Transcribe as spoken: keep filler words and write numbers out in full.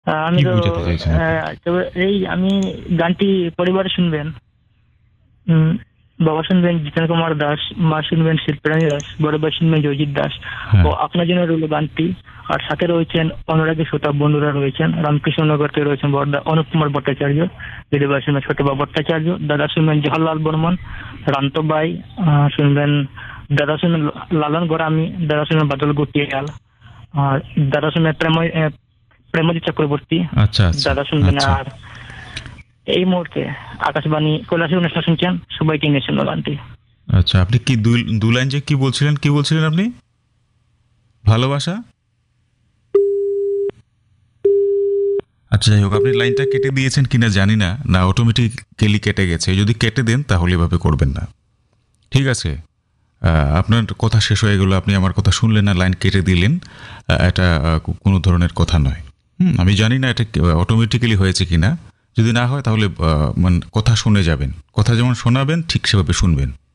আহ, আমি কি তো বোঝাতে চাইছেন আপনি? আহ, তবে এই আমি গানটি পরিবারে শুনবেন। উম, বাবা শুনবেন জিতেন কুমার দাস, মা শুনবেন শিল্পরানী দাস, বড় ভাই শুনবেন জয়জিৎ দাস। হ্যাঁ। ও আপনার জন্য রইল গানটি। আর সাথে রয়েছেন অনুরাগী শ্রোতা বন্ধুরা রয়েছেন, রামকৃষ্ণনগর থেকে রয়েছেন বড়দা অনুপ কুমার ভট্টাচার্য, দিদি ভাই শুনবেন ছোট বা ভট্টাচার্য, দাদা শুনবেন জওহরলাল বর্মন, রান্ত ভাই আহ, শুনবেন, দাদা শুনবেন লালন গোরামি, দাদা শুনবেন বাদল গুটিয়াল, আর দাদা শুনবেন প্রেময় আহ, প্রেমজিৎ চক্রবর্তী, আচ্ছা আচ্ছা দাদা শুনবেন। আচ্ছা আর এই মুহূর্তে আকাশবাণী কৈলাসী অনুষ্ঠান শুনছেন, সবাইকে নিয়ে শুনলো গানটি। আচ্ছা আপনি কি দুই দু লাইন যে কি বলছিলেন কি বলছিলেন আপনি? ভালোবাসা? আচ্ছা যাই হোক, আপনি লাইনটা কেটে দিয়েছেন কিনা জানি না, না অটোমেটিক্যালি কেটে গেছে। যদি কেটে দেন তাহলে এভাবে করবেন না, ঠিক আছে? আহ, আপনার কথা শেষ হয়ে গেল, আপনি আমার কথা শুনলেন না, লাইন কেটে দিলেন। আহ, এটা আহ, কো- কোনো ধরনের কথা নয়। হুম, আমি জানি না এটা অটোমেটিক্যালি হয়েছে কিনা। যদি না হয় তাহলে আহ, মানে কথা শুনে যাবেন, কথা যেমন শোনাবেন ঠিক সেভাবে শুনবেন।